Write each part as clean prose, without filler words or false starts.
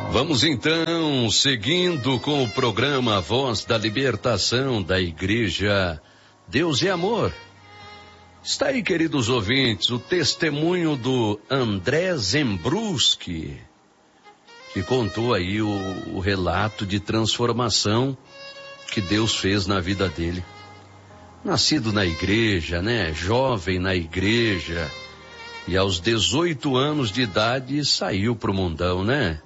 Vamos então, seguindo com o programa Voz da Libertação da Igreja Deus e Amor. Está aí, queridos ouvintes, o testemunho do André Zembruski, que contou aí o relato de transformação que Deus fez na vida dele. Nascido na igreja, né? Jovem na igreja, e aos 18 anos de idade saiu pro mundão, né?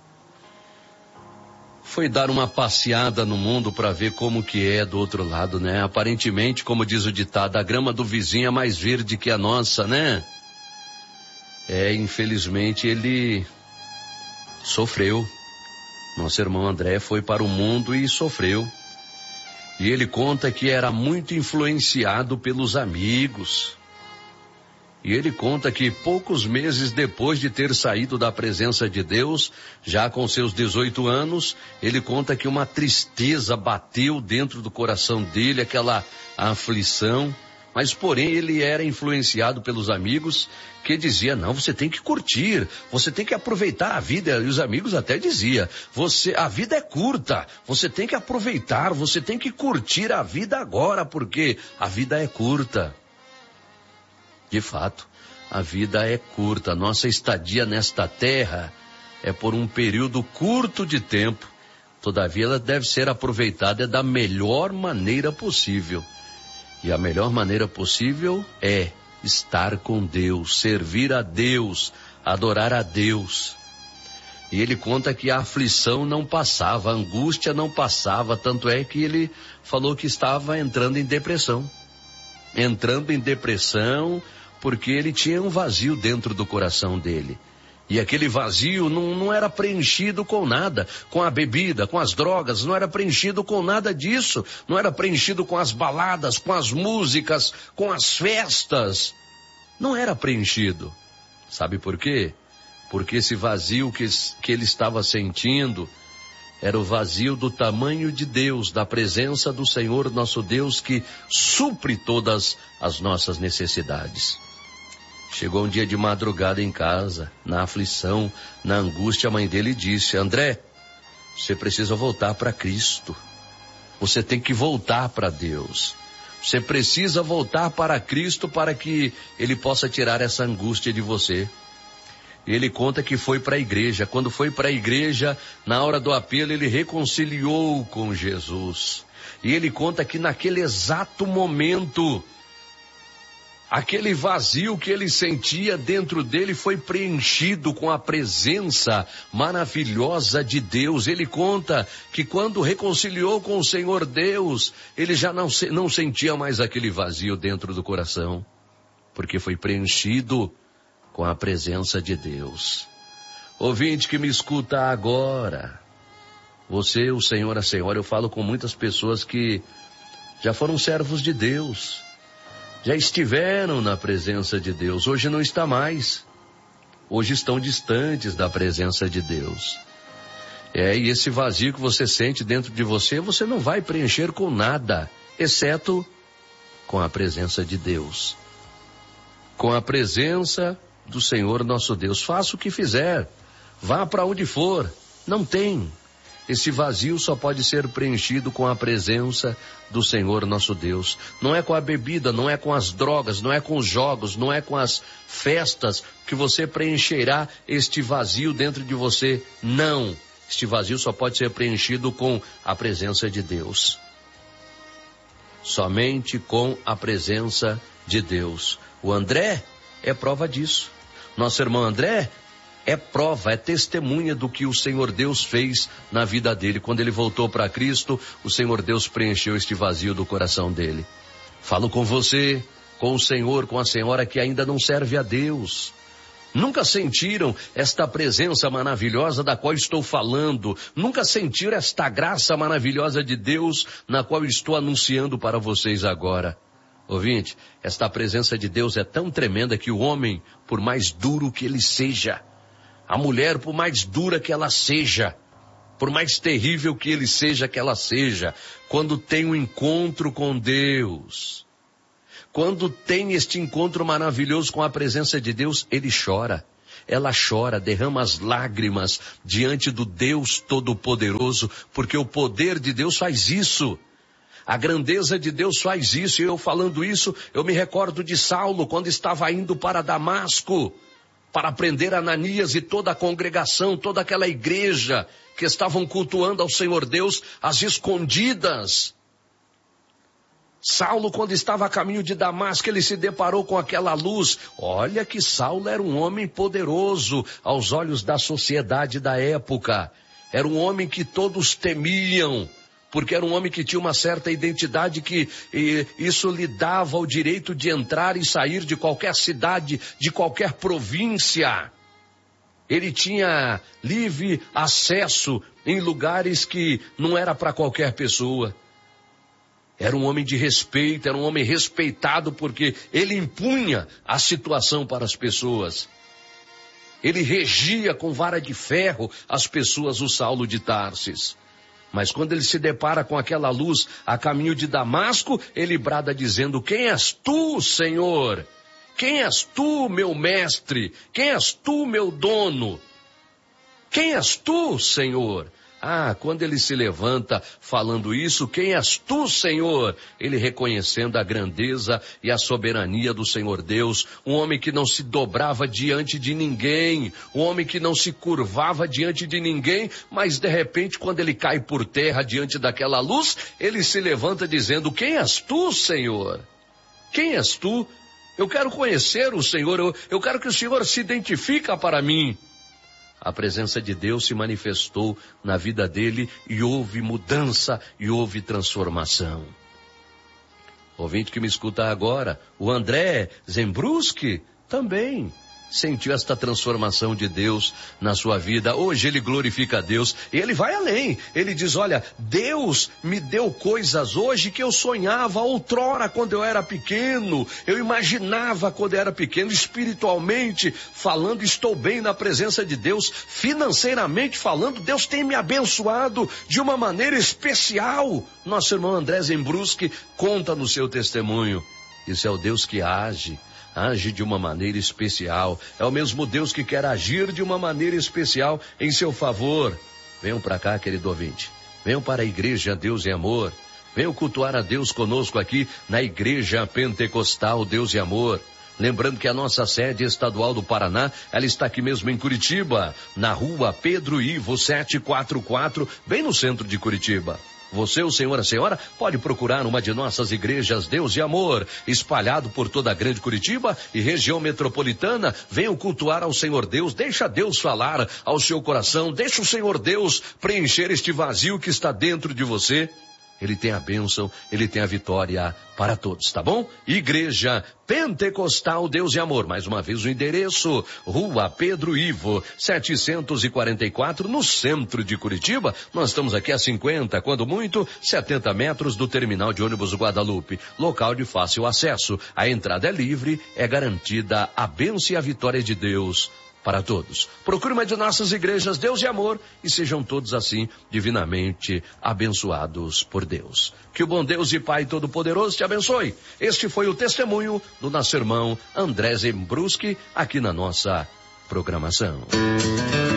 Foi dar uma passeada no mundo para ver como que é do outro lado, né? Aparentemente, como diz o ditado, a grama do vizinho é mais verde que a nossa, né? Infelizmente ele sofreu. Nosso irmão André foi para o mundo e sofreu. E ele conta que era muito influenciado pelos amigos. E ele conta que poucos meses depois de ter saído da presença de Deus, já com seus 18 anos, ele conta que uma tristeza bateu dentro do coração dele, aquela aflição. Mas porém ele era influenciado pelos amigos que diziam, não, você tem que curtir, você tem que aproveitar a vida. E os amigos até diziam, a vida é curta, você tem que aproveitar, você tem que curtir a vida agora, porque a vida é curta. De fato, a vida é curta. Nossa estadia nesta terra é por um período curto de tempo. Todavia, ela deve ser aproveitada da melhor maneira possível. E a melhor maneira possível é estar com Deus, servir a Deus, adorar a Deus. E ele conta que a aflição não passava, a angústia não passava, tanto é que ele falou que estava entrando em depressão. Porque ele tinha um vazio dentro do coração dele. E aquele vazio não era preenchido com nada, com a bebida, com as drogas, não era preenchido com nada disso, não era preenchido com as baladas, com as músicas, com as festas. Não era preenchido. Sabe por quê? Porque esse vazio que ele estava sentindo era o vazio do tamanho de Deus, da presença do Senhor nosso Deus, que supre todas as nossas necessidades. Chegou um dia de madrugada em casa, na aflição, na angústia, a mãe dele disse, André, você precisa voltar para Cristo. Você tem que voltar para Deus. Você precisa voltar para Cristo para que Ele possa tirar essa angústia de você. Ele conta que foi para a igreja. Quando foi para a igreja, na hora do apelo, ele reconciliou com Jesus. E ele conta que naquele exato momento, aquele vazio que ele sentia dentro dele foi preenchido com a presença maravilhosa de Deus. Ele conta que quando reconciliou com o Senhor Deus, ele já não sentia mais aquele vazio dentro do coração, porque foi preenchido com a presença de Deus. Ouvinte que me escuta agora, você, o Senhor, a Senhora, eu falo com muitas pessoas que já foram servos de Deus, já estiveram na presença de Deus, hoje não está mais, hoje estão distantes da presença de Deus. E esse vazio que você sente dentro de você, você não vai preencher com nada, exceto com a presença de Deus, com a presença do Senhor nosso Deus. Faça o que fizer, vá para onde for, não tem. Esse vazio só pode ser preenchido com a presença do Senhor nosso Deus. Não é com a bebida, não é com as drogas, não é com os jogos, não é com as festas que você preencherá este vazio dentro de você. Não, este vazio só pode ser preenchido com a presença de Deus. Somente com a presença de Deus. O André é prova disso. Nosso irmão André é prova, é testemunha do que o Senhor Deus fez na vida dele. Quando ele voltou para Cristo, o Senhor Deus preencheu este vazio do coração dele. Falo com você, com o Senhor, com a senhora que ainda não serve a Deus. Nunca sentiram esta presença maravilhosa da qual estou falando. Nunca sentiram esta graça maravilhosa de Deus na qual estou anunciando para vocês agora. Ouvinte, esta presença de Deus é tão tremenda que o homem, por mais duro que ele seja, a mulher, por mais dura que ela seja, por mais terrível que ele seja, que ela seja, quando tem um encontro com Deus, quando tem este encontro maravilhoso com a presença de Deus, ele chora, ela chora, derrama as lágrimas diante do Deus Todo-Poderoso, porque o poder de Deus faz isso. A grandeza de Deus faz isso. E eu falando isso, eu me recordo de Saulo, quando estava indo para Damasco, para prender Ananias e toda a congregação, toda aquela igreja que estavam cultuando ao Senhor Deus às escondidas. Saulo, quando estava a caminho de Damasco, ele se deparou com aquela luz. Olha que Saulo era um homem poderoso aos olhos da sociedade da época. Era um homem que todos temiam, porque era um homem que tinha uma certa identidade que isso lhe dava o direito de entrar e sair de qualquer cidade, de qualquer província. Ele tinha livre acesso em lugares que não era para qualquer pessoa. Era um homem de respeito, era um homem respeitado porque ele impunha a situação para as pessoas. Ele regia com vara de ferro as pessoas, o Saulo de Tarsis. Mas quando ele se depara com aquela luz a caminho de Damasco, ele brada dizendo: quem és tu, Senhor? Quem és tu, meu mestre? Quem és tu, meu dono? Quem és tu, Senhor? Ah, quando ele se levanta falando isso, quem és tu, Senhor? Ele reconhecendo a grandeza e a soberania do Senhor Deus, um homem que não se dobrava diante de ninguém, um homem que não se curvava diante de ninguém, mas de repente, quando ele cai por terra diante daquela luz, ele se levanta dizendo: quem és tu, Senhor? Quem és tu? Eu quero conhecer o Senhor, eu quero que o Senhor se identifique para mim. A presença de Deus se manifestou na vida dele e houve mudança e houve transformação. Ouvinte que me escuta agora, o André Zembruski também sentiu esta transformação de Deus na sua vida. Hoje ele glorifica a Deus e ele vai além. Ele diz: olha, Deus me deu coisas hoje que eu sonhava outrora quando eu era pequeno. Eu imaginava quando eu era pequeno, espiritualmente falando, estou bem na presença de Deus. Financeiramente falando, Deus tem me abençoado de uma maneira especial. Nosso irmão André Zembruski conta no seu testemunho. Isso é o Deus que age de uma maneira especial. É o mesmo Deus que quer agir de uma maneira especial em seu favor. Venham para cá, querido ouvinte. Venham para a Igreja Deus e Amor. Venham cultuar a Deus conosco aqui na Igreja Pentecostal Deus e Amor. Lembrando que a nossa sede estadual do Paraná, ela está aqui mesmo em Curitiba, na rua Pedro Ivo 744, bem no centro de Curitiba. Você, o senhor, a senhora, pode procurar uma de nossas igrejas Deus e Amor, espalhado por toda a grande Curitiba e região metropolitana. Venham cultuar ao Senhor Deus, deixa Deus falar ao seu coração, deixa o Senhor Deus preencher este vazio que está dentro de você. Ele tem a bênção, ele tem a vitória para todos, tá bom? Igreja Pentecostal Deus e Amor. Mais uma vez o endereço, Rua Pedro Ivo, 744, no centro de Curitiba. Nós estamos aqui a 50, quando muito, 70 metros do terminal de ônibus Guadalupe. Local de fácil acesso. A entrada é livre, é garantida a bênção e a vitória de Deus para todos. Procure uma de nossas igrejas Deus e Amor e sejam todos assim divinamente abençoados por Deus. Que o bom Deus e Pai Todo-Poderoso te abençoe. Este foi o testemunho do nosso irmão André Zembruski aqui na nossa programação.